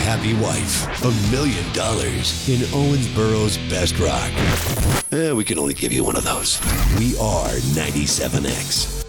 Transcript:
happy wife. $1 million in Owensboro's best rock. We can only give you one of those. We are 97X.